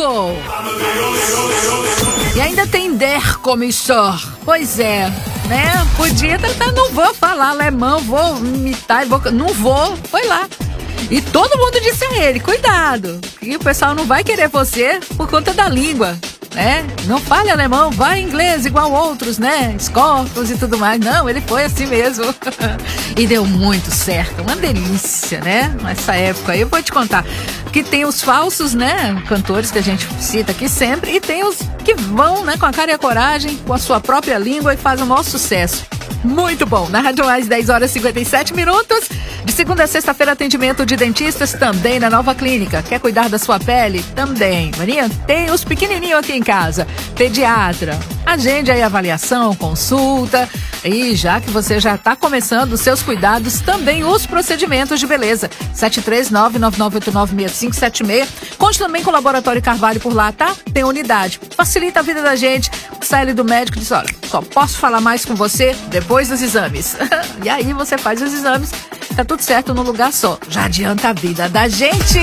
Uncle. E ainda tem Der Kommissar. Pois é, né? Podia tentar, não vou falar alemão, vou imitar, não vou, foi lá. E todo mundo disse a ele, cuidado, que o pessoal não vai querer você por conta da língua, né? Não fale alemão, vai inglês igual outros, né? Escortos e tudo mais. Não, ele foi assim mesmo. E deu muito certo, uma delícia, né? Nessa época aí, eu vou te contar que tem os falsos, né? Cantores que a gente cita aqui sempre, e tem os que vão, né? Com a cara e a coragem, com a sua própria língua e fazem o maior sucesso. Muito bom. Na Rádio Mais, 10 horas e 57 minutos. De segunda a sexta-feira, atendimento de dentistas também na Nova Clínica. Quer cuidar da sua pele? Também. Maria, tem os pequenininhos aqui em casa. Pediatra. Agende aí a avaliação, consulta. E já que você já está começando os seus cuidados, também os procedimentos de beleza. 739-9989-6576. Conte também com o Laboratório Carvalho por lá, tá? Tem unidade. Facilita a vida da gente. Sai ele do médico e diz, olha, só posso falar mais com você depois dos exames. E aí você faz os exames, tá tudo certo no lugar só. Já adianta a vida da gente.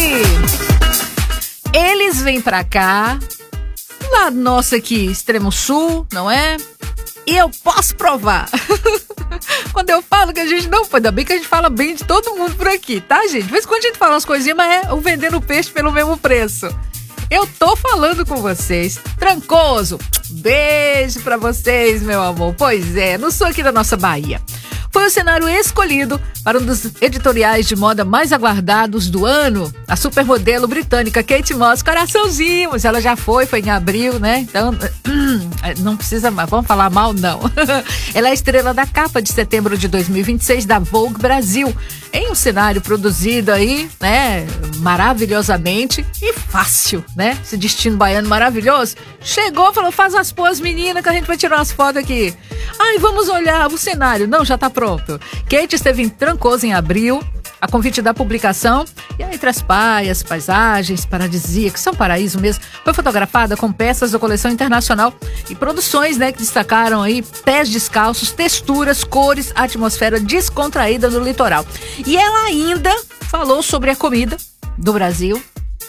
Eles vêm pra cá, lá nossa aqui, extremo sul, não é? E eu posso provar. Quando eu falo que a gente não pode, ainda bem que a gente fala bem de todo mundo por aqui, tá, gente? De vez em quando a gente fala umas coisinhas, mas é o vendendo peixe pelo mesmo preço. Eu tô falando com vocês. Trancoso, beijo pra vocês, meu amor. Pois é, no sul aqui da nossa Bahia. Foi o cenário escolhido para um dos editoriais de moda mais aguardados do ano. A supermodelo britânica Kate Moss, coraçãozinho, mas ela já foi em abril, né? Então, não precisa mais, vamos falar mal, não. Ela é a estrela da capa de setembro de 2026 da Vogue Brasil, em um cenário produzido aí, né, maravilhosamente e fácil, né? Esse destino baiano maravilhoso. Chegou, falou, faz as poses, menina, que a gente vai tirar umas fotos aqui. Ai, vamos olhar o cenário. Não, já tá pronto. Kate esteve em Trancoso em abril, a convite da publicação, e entre as praias, paisagens paradisíacas, são paraíso mesmo, foi fotografada com peças da coleção internacional e produções, né, que destacaram aí pés descalços, texturas, cores, atmosfera descontraída no litoral. E ela ainda falou sobre a comida do Brasil,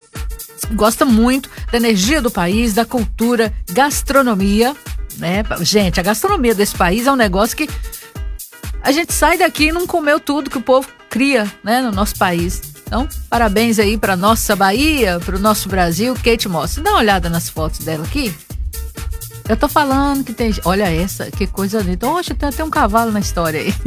gosta muito da energia do país, da cultura, gastronomia, né? Gente, a gastronomia desse país é um negócio que a gente sai daqui e não comeu tudo que o povo cria, né, no nosso país. Então, parabéns aí pra nossa Bahia, pro nosso Brasil. Kate Moss, dá uma olhada nas fotos dela aqui. Eu tô falando que tem... Olha essa, que coisa linda. Oxe, tem até um cavalo na história aí.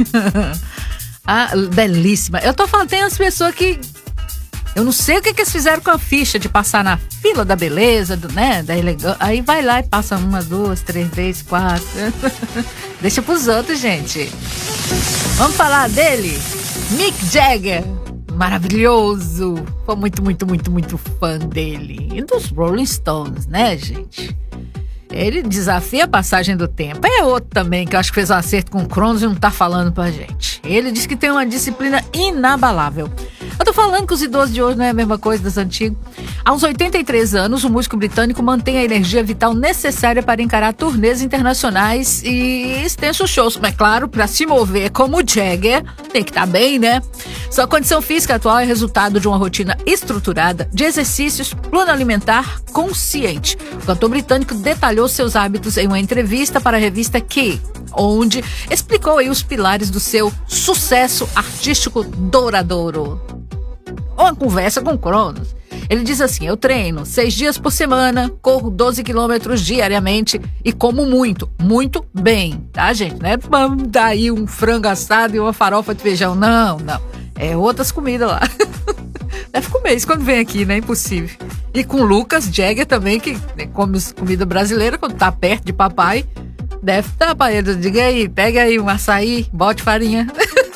Ah, belíssima. Eu tô falando, tem as pessoas que... Eu não sei o que eles fizeram com a ficha de passar na fila da beleza, né, da elegância. Aí vai lá e passa 1, 2, 3 vezes, 4. Deixa pros outros, gente. Vamos falar dele? Mick Jagger. Maravilhoso. Foi muito fã dele. E dos Rolling Stones, né, gente? Ele desafia a passagem do tempo. É outro também que eu acho que fez um acerto com o Cronos e não tá falando pra gente. Ele diz que tem uma disciplina inabalável. Eu tô falando que os idosos de hoje não é a mesma coisa dos antigos. Há uns 83 anos, o músico britânico mantém a energia vital necessária para encarar turnês internacionais e extensos shows. Mas claro, para se mover como o Jagger, tem que estar bem, né? Sua condição física atual é resultado de uma rotina estruturada de exercícios, plano alimentar consciente. O cantor britânico detalhou seus hábitos em uma entrevista para a revista Key, onde explicou aí os pilares do seu sucesso artístico duradouro. Uma conversa com Cronos. Ele diz assim, eu treino 6 dias por semana, corro 12 quilômetros diariamente e como muito bem, tá, gente? Não é dar aí um frango assado e uma farofa de feijão, não. É outras comidas lá. Deve comer isso quando vem aqui, né? Impossível. E com Lucas Jagger também, que come comida brasileira quando tá perto de papai, deve estar pra ele. Diga aí, pega aí um açaí, bote farinha.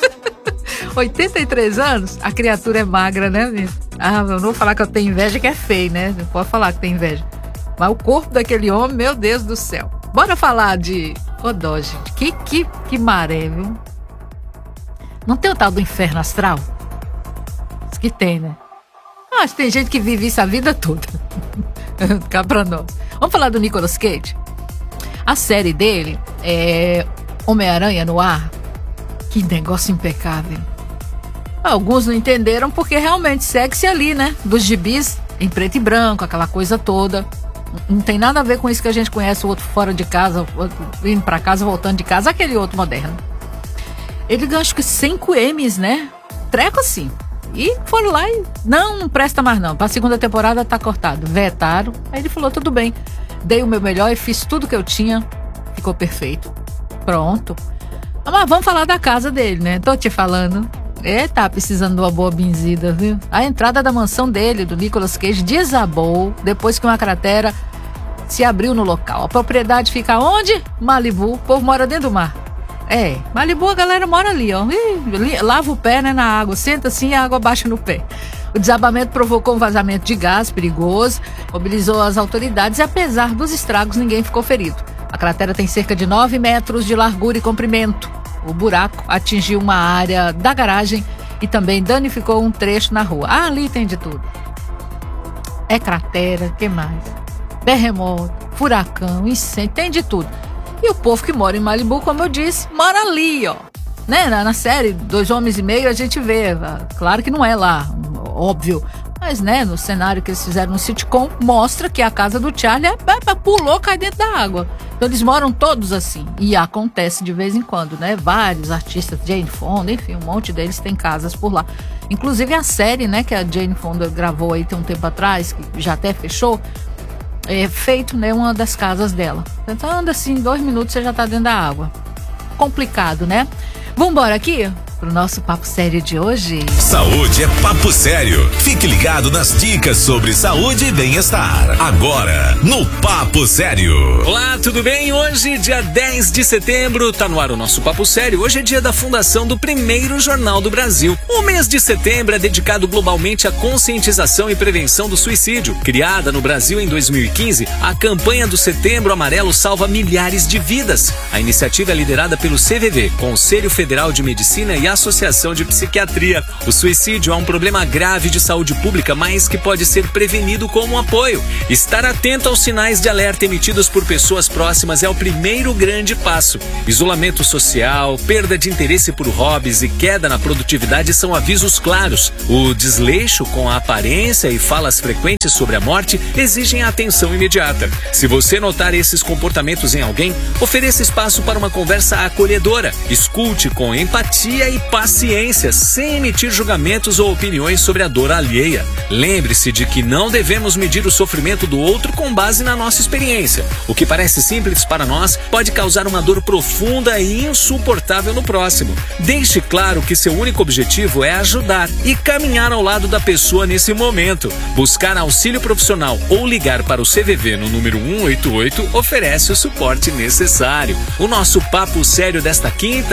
83 anos, a criatura é magra, né, menino? Ah, eu não vou falar que eu tenho inveja, que é feio, né? Não pode falar que tem inveja. Mas o corpo daquele homem, meu Deus do céu. Bora falar de Odó, gente. Que maré, viu? Não tem o tal do inferno astral? Diz que tem, né? Acho que tem gente que vive isso a vida toda. Cá pra nós. Vamos falar do Nicolas Cage? A série dele é Homem-Aranha no Ar. Que negócio impecável. Alguns não entenderam porque realmente segue-se ali, né? Dos gibis. em preto e branco, aquela coisa toda. Não tem nada a ver com isso que a gente conhece, o outro fora de casa, indo pra casa, voltando de casa, aquele outro moderno. Ele ganhou acho que 5 M's, né? Treco assim. E foram lá e não presta mais não. Pra segunda temporada tá cortado. Vetaram. Aí ele falou, tudo bem. Dei o meu melhor e fiz tudo que eu tinha. Ficou perfeito. Pronto. Mas vamos falar da casa dele, né? Tô te falando. Tá precisando de uma boa benzida, viu? A entrada da mansão dele, do Nicolas Cage, desabou depois que uma cratera se abriu no local. A propriedade fica onde? Malibu. O povo mora dentro do mar. Malibu, a galera mora ali, ó. Lava o pé, né, na água. Senta assim e a água baixa no pé. O desabamento provocou um vazamento de gás perigoso, mobilizou as autoridades e, apesar dos estragos, ninguém ficou ferido. A cratera tem cerca de 9 metros de largura e comprimento. O buraco atingiu uma área da garagem e também danificou um trecho na rua. Ali tem de tudo. É cratera, que mais? Terremoto, furacão, incêndio, tem de tudo. E o povo que mora em Malibu, como eu disse, mora ali, ó. Né? Na série 2 Homens e Meio a gente vê, claro que não é lá, óbvio. Mas, né, no cenário que eles fizeram no sitcom, mostra que a casa do Charlie pulou, cai dentro da água. Então eles moram todos assim. E acontece de vez em quando, né? Vários artistas, Jane Fonda, enfim, um monte deles tem casas por lá. Inclusive a série, né, que a Jane Fonda gravou aí tem um tempo atrás, que já até fechou, é feito, né, uma das casas dela. Então anda assim, 2 minutos você já tá dentro da água. Complicado, né? Vambora aqui pro nosso Papo Sério de hoje. Saúde é papo sério. Fique ligado nas dicas sobre saúde e bem-estar. Agora, no Papo Sério. Olá, tudo bem? Hoje, dia 10 de setembro, tá no ar o nosso Papo Sério. Hoje é dia da fundação do primeiro jornal do Brasil. O mês de setembro é dedicado globalmente à conscientização e prevenção do suicídio. Criada no Brasil em 2015, a campanha do Setembro Amarelo salva milhares de vidas. A iniciativa é liderada pelo CVV, Conselho Federal de Medicina e Associação de Psiquiatria. O suicídio é um problema grave de saúde pública, mas que pode ser prevenido com um apoio. Estar atento aos sinais de alerta emitidos por pessoas próximas é o primeiro grande passo. Isolamento social, perda de interesse por hobbies e queda na produtividade são avisos claros. O desleixo com a aparência e falas frequentes sobre a morte exigem atenção imediata. Se você notar esses comportamentos em alguém, ofereça espaço para uma conversa acolhedora. Escute com empatia e paciência, sem emitir julgamentos ou opiniões sobre a dor alheia. Lembre-se de que não devemos medir o sofrimento do outro com base na nossa experiência. O que parece simples para nós pode causar uma dor profunda e insuportável no próximo. Deixe claro que seu único objetivo é ajudar e caminhar ao lado da pessoa nesse momento. Buscar auxílio profissional ou ligar para o CVV no número 188 oferece o suporte necessário. O nosso Papo Sério desta quinta